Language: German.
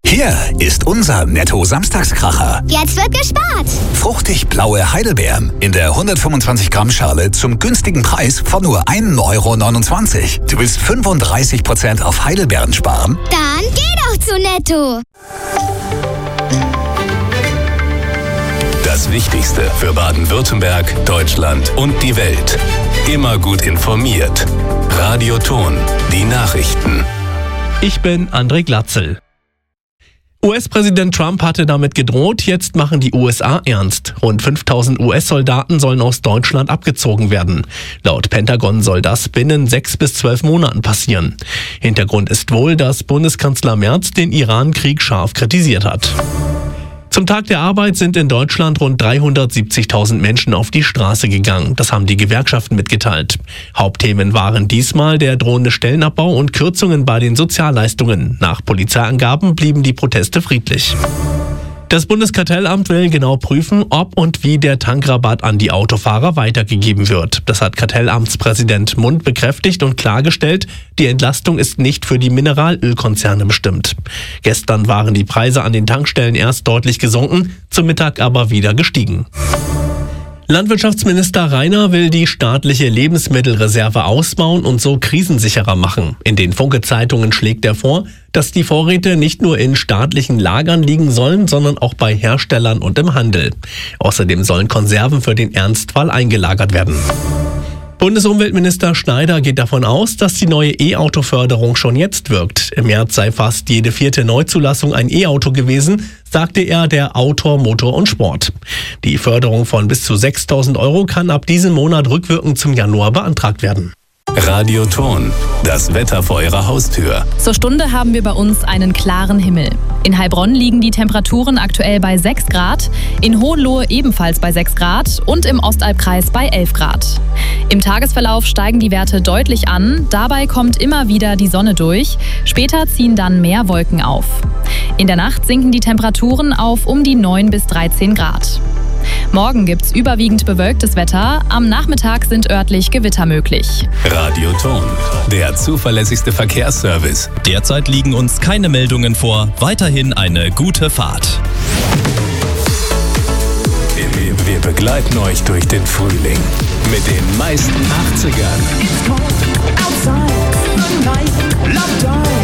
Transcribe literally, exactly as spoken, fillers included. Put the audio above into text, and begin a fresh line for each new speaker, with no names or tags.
Hier ist unser Netto-Samstagskracher.
Jetzt wird gespart.
Fruchtig blaue Heidelbeeren in der hundertfünfundzwanzig Gramm Schale zum günstigen Preis von nur ein Euro neunundzwanzig. Du willst fünfunddreißig Prozent auf Heidelbeeren sparen?
Dann geh doch zu Netto.
Das Wichtigste für Baden-Württemberg, Deutschland und die Welt. Immer gut informiert. Radio Ton, die Nachrichten.
Ich bin André Glatzel. U S-Präsident Trump hatte damit gedroht, jetzt machen die U S A ernst. Rund fünftausend U S-Soldaten sollen aus Deutschland abgezogen werden. Laut Pentagon soll das binnen sechs bis zwölf Monaten passieren. Hintergrund ist wohl, dass Bundeskanzler Merz den Iran-Krieg scharf kritisiert hat. Zum Tag der Arbeit sind in Deutschland rund dreihundertsiebzigtausend Menschen auf die Straße gegangen. Das haben die Gewerkschaften mitgeteilt. Hauptthemen waren diesmal der drohende Stellenabbau und Kürzungen bei den Sozialleistungen. Nach Polizeiangaben blieben die Proteste friedlich. Das Bundeskartellamt will genau prüfen, ob und wie der Tankrabatt an die Autofahrer weitergegeben wird. Das hat Kartellamtspräsident Mund bekräftigt und klargestellt, die Entlastung ist nicht für die Mineralölkonzerne bestimmt. Gestern waren die Preise an den Tankstellen erst deutlich gesunken, zum Mittag aber wieder gestiegen. Landwirtschaftsminister Rainer will die staatliche Lebensmittelreserve ausbauen und so krisensicherer machen. In den Funke-Zeitungen schlägt er vor, dass die Vorräte nicht nur in staatlichen Lagern liegen sollen, sondern auch bei Herstellern und im Handel. Außerdem sollen Konserven für den Ernstfall eingelagert werden. Bundesumweltminister Schneider geht davon aus, dass die neue E-Auto-Förderung schon jetzt wirkt. Im März sei fast jede vierte Neuzulassung ein E-Auto gewesen, sagte er der Autor Motor und Sport. Die Förderung von bis zu sechstausend Euro kann ab diesem Monat rückwirkend zum Januar beantragt werden.
Radio Ton, das Wetter vor Ihrer Haustür.
Zur Stunde haben wir bei uns einen klaren Himmel. In Heilbronn liegen die Temperaturen aktuell bei sechs Grad, in Hohenlohe ebenfalls bei sechs Grad und im Ostalbkreis bei elf Grad. Im Tagesverlauf steigen die Werte deutlich an, dabei kommt immer wieder die Sonne durch. Später ziehen dann mehr Wolken auf. In der Nacht sinken die Temperaturen auf um die neun bis dreizehn Grad. Morgen gibt's überwiegend bewölktes Wetter, am Nachmittag sind örtlich Gewitter möglich.
Radio Ton, der zuverlässigste Verkehrsservice.
Derzeit liegen uns keine Meldungen vor, weiterhin eine gute Fahrt.
Wir, wir begleiten euch durch den Frühling mit den meisten achtzigern.
It's cold outside, the night, love dies.